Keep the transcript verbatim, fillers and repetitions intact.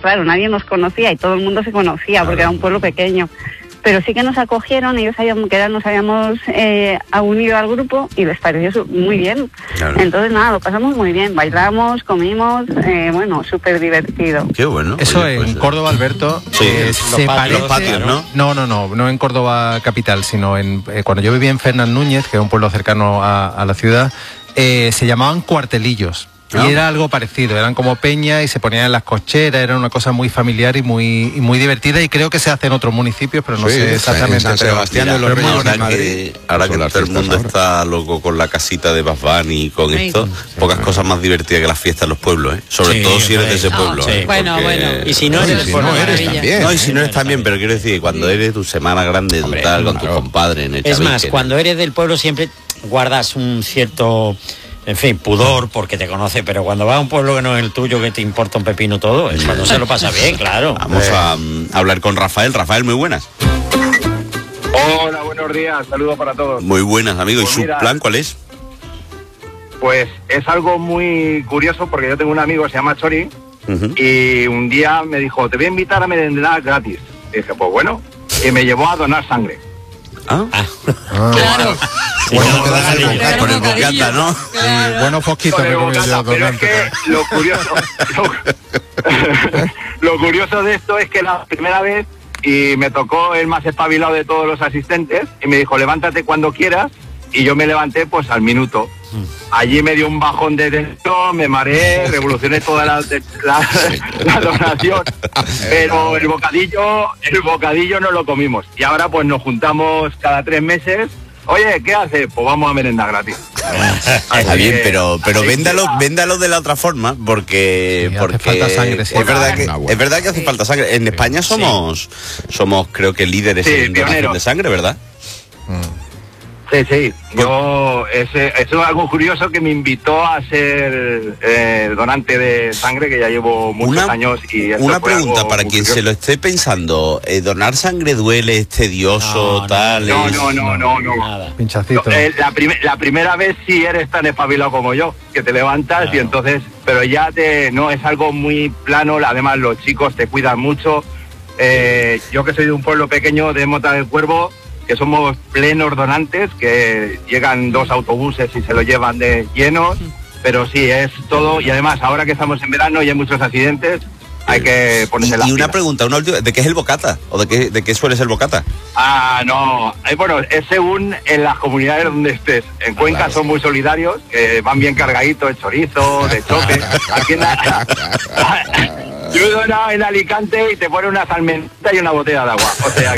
claro, nadie nos conocía y todo el mundo se conocía porque era un pueblo pequeño. Pero sí que nos acogieron, ellos sabían que nos habíamos eh, unido al grupo y les pareció muy bien. Claro. Entonces, nada, lo pasamos muy bien. Bailamos, comimos, eh, bueno, súper divertido. Qué bueno. Eso Oye, en pues, Córdoba, Alberto, sí, eh, los se patios, parece... los patios, ¿no? No, no, no, no en Córdoba capital, sino en eh, cuando yo vivía en Fernán Núñez, que es un pueblo cercano a, a la ciudad, eh, se llamaban cuartelillos. ¿No? Y era algo parecido, eran como peñas y se ponían en las cocheras, era una cosa muy familiar y muy y muy divertida, y creo que se hace en otros municipios, pero no sí, sé exactamente. San Sebastián de los Reyes, ahora que, ahora que todo el mundo ahora. está loco con la casita de Bad Bunny y con sí. esto, sí, pocas claro. cosas más divertidas que las fiestas en los pueblos, ¿eh? Sobre sí, todo si eres de ese pueblo. No, ¿eh? sí. Bueno, bueno. Y si no eres, si no, no eres también. No, y si no eres también, pero quiero decir, cuando eres tu semana grande, tu tal, con tu compadre en el Es más, cuando eres del pueblo siempre guardas un cierto... En fin, pudor, porque te conoce, pero cuando vas a un pueblo que no es el tuyo, que te importa un pepino todo, es cuando se lo pasa bien, claro. Vamos eh. a um, hablar con Rafael. Rafael, muy buenas. Hola, buenos días, saludos para todos. Muy buenas, amigo. Pues ¿Y su mira, plan cuál es? Pues es algo muy curioso, porque yo tengo un amigo que se llama Chori, uh-huh. y un día me dijo, te voy a invitar a merendar gratis. Y dije, pues bueno, y me llevó a donar sangre. ¿Ah? ah. Claro. Bueno, bueno, el bocata, con el bocata, ¿no? Claro. Sí, bueno, poquito. Me bocata, pero es que lo curioso, lo, lo curioso de esto es que la primera vez, y me tocó el más espabilado de todos los asistentes, y me dijo, levántate cuando quieras, y yo me levanté pues al minuto. Allí me dio un bajón de dentro, me mareé, revolucioné toda la, la, la donación, pero el bocadillo, el bocadillo no lo comimos. Y ahora pues nos juntamos cada tres meses. Oye, ¿qué haces? Pues vamos a merendar gratis. Está bien, pero pero véndalo, véndalo de la otra forma, porque, sí, porque hace falta sangre, sí. es verdad que es verdad que hace falta sangre. En España somos sí. somos creo que líderes sí, en donación de sangre, ¿verdad? Mm. Sí, sí, yo, ese, eso es algo curioso que me invitó a ser eh, donante de sangre, que ya llevo muchos una, años. Y una pregunta para quien curioso. se lo esté pensando, eh, ¿donar sangre duele, es tedioso, no, tal? No, es... no, no, no, no. Nada. Pinchacito. No, eh, la, prim la primera vez sí eres tan espabilado como yo, que te levantas claro. y entonces, pero ya te, no, es algo muy plano, además los chicos te cuidan mucho. Eh, yo que soy de un pueblo pequeño de Mota del Cuervo, que somos plenos donantes, que llegan dos autobuses y se lo llevan de llenos, pero sí, es todo, y además ahora que estamos en verano y hay muchos accidentes, hay que ponerse la Y una pilas. pregunta, una última, ¿de qué es el bocata? ¿O de qué, de qué suele ser el bocata? Ah, no, eh, bueno, es según en las comunidades donde estés. En Cuenca claro, son sí. muy solidarios, que van bien cargaditos de chorizo, de chope. Aquí en la... Yo he donado en Alicante y te pone una salmenta y una botella de agua, o sea